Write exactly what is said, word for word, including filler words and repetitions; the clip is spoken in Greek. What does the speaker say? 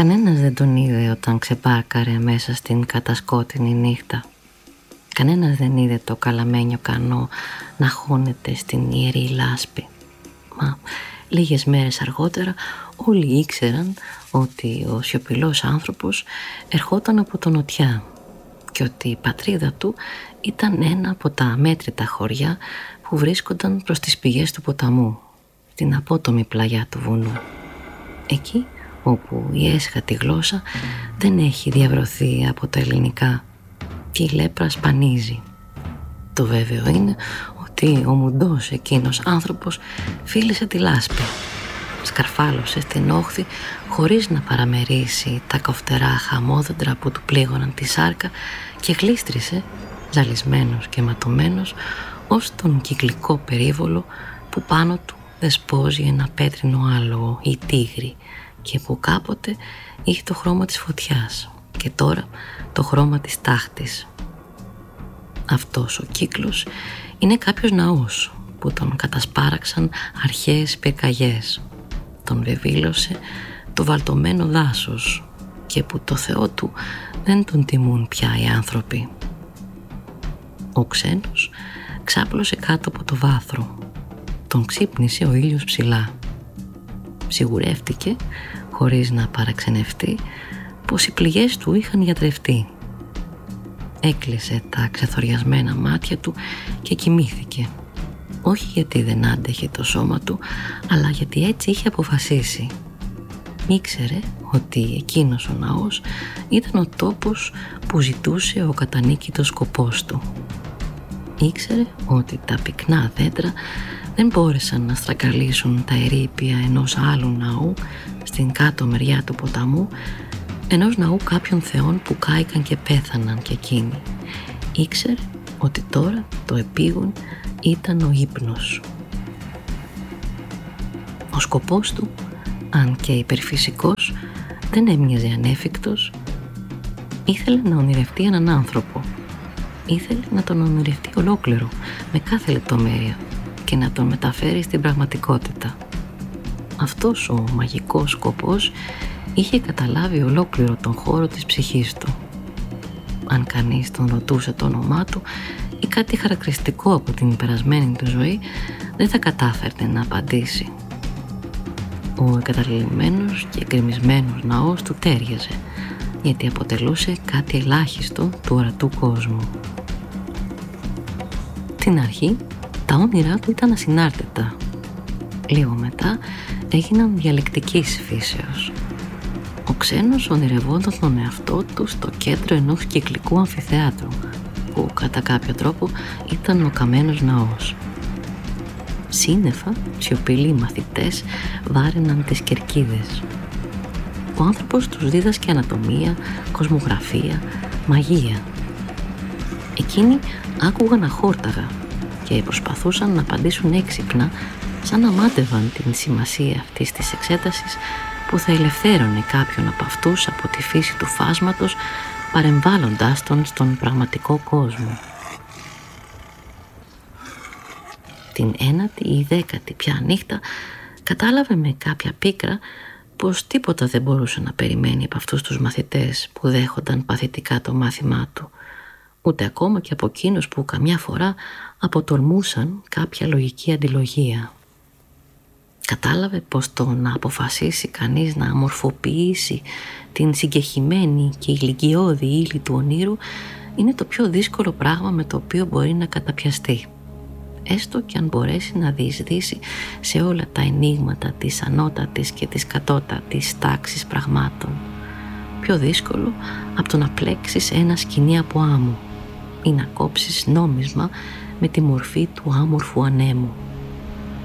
Κανένας δεν τον είδε όταν ξεπάρκαρε μέσα στην κατασκότεινη νύχτα. Κανένας δεν είδε το καλαμένιο κανό να χώνεται στην ιερή λάσπη. Μα λίγες μέρες αργότερα όλοι ήξεραν ότι ο σιωπηλός άνθρωπος ερχόταν από τον νοτιά και ότι η πατρίδα του ήταν ένα από τα αμέτρητα χωριά που βρίσκονταν προς τις πηγές του ποταμού, στην απότομη πλαγιά του βουνού. Εκεί όπου η έσχατη γλώσσα δεν έχει διαβρωθεί από τα ελληνικά και η λέπρα σπανίζει. Το βέβαιο είναι ότι ο μουντός εκείνος άνθρωπος φίλησε τη λάσπη. Σκαρφάλωσε στην όχθη χωρίς να παραμερίσει τα κοφτερά χαμόδεντρα που του πλήγωναν τη σάρκα και γλίστρισε, ζαλισμένος και ματωμένος, ως τον κυκλικό περίβολο που πάνω του δεσπόζει ένα πέτρινο άλογο ή τίγρη και που κάποτε είχε το χρώμα της φωτιάς και τώρα το χρώμα της τάχτης. Αυτός ο κύκλος είναι κάποιος ναός που τον κατασπάραξαν αρχαίες πυρκαγιές. Τον βεβήλωσε το βαλτωμένο δάσος και που το Θεό του δεν τον τιμούν πια οι άνθρωποι. Ο ξένος ξάπλωσε κάτω από το βάθρο. Τον ξύπνησε ο ήλιος ψηλά. Σιγουρεύτηκε, χωρίς να παραξενευτεί, πως οι πληγές του είχαν γιατρευτεί. Έκλεισε τα ξεθοριασμένα μάτια του και κοιμήθηκε. Όχι γιατί δεν άντεχε το σώμα του, αλλά γιατί έτσι είχε αποφασίσει. Ήξερε ότι εκείνος ο ναός ήταν ο τόπος που ζητούσε ο κατανίκητος σκοπός του. Ήξερε ότι τα πυκνά δέντρα δεν μπόρεσαν να στραγγαλίσουν τα ερείπια ενός άλλου ναού στην κάτω μεριά του ποταμού, ενός ναού κάποιων θεών που κάηκαν και πέθαναν κι εκείνοι. Ήξερε ότι τώρα το επίγον ήταν ο ύπνος. Ο σκοπός του, αν και υπερφυσικός, δεν έμοιαζε ανέφικτος. Ήθελε να ονειρευτεί έναν άνθρωπο. Ήθελε να τον ονειρευτεί ολόκληρο, με κάθε λεπτομέρεια, και να τον μεταφέρει στην πραγματικότητα. Αυτός ο μαγικός σκοπός είχε καταλάβει ολόκληρο τον χώρο της ψυχής του. Αν κανείς τον ρωτούσε το όνομά του ή κάτι χαρακτηριστικό από την περασμένη του ζωή, δεν θα κατάφερνε να απαντήσει. Ο εγκαταλειμμένος και γκρεμισμένος ναός του τέριαζε, γιατί αποτελούσε κάτι ελάχιστο του ορατού κόσμου. Στην αρχή τα όνειρά του ήταν ασυνάρτητα. Λίγο μετά έγιναν διαλεκτικής φύσεως. Ο ξένος ονειρευόταν τον εαυτό του στο κέντρο ενός κυκλικού αμφιθέατρου, που κατά κάποιο τρόπο ήταν ο καμένος ναός. Σύννεφα, σιωπηλοί μαθητές βάραιναν τις κερκίδες. Ο άνθρωπος τους δίδασκε ανατομία, κοσμογραφία, μαγεία. Εκείνοι άκουγαν αχόρταγα και προσπαθούσαν να απαντήσουν έξυπνα, σαν να μάτευαν την σημασία αυτής της εξέτασης που θα ελευθέρωνε κάποιον από αυτούς από τη φύση του φάσματος, παρεμβάλλοντάς τον στον πραγματικό κόσμο. Την ένατη ή δέκατη πια νύχτα κατάλαβε με κάποια πίκρα πως τίποτα δεν μπορούσε να περιμένει από αυτούς τους μαθητές που δέχονταν παθητικά το μάθημά του, ούτε ακόμα και από εκείνους που καμιά φορά αποτολμούσαν κάποια λογική αντιλογία. Κατάλαβε πως το να αποφασίσει κανείς να αμορφοποιήσει την συγκεχημένη και ηλικιώδη ύλη του ονείρου είναι το πιο δύσκολο πράγμα με το οποίο μπορεί να καταπιαστεί, έστω και αν μπορέσει να διεισδύσει σε όλα τα ενίγματα της ανώτατης και της κατώτατης τάξης πραγμάτων. Πιο δύσκολο από το να πλέξεις ένα σκοινί από άμμο ή να κόψεις νόμισμα με τη μορφή του άμορφου ανέμου.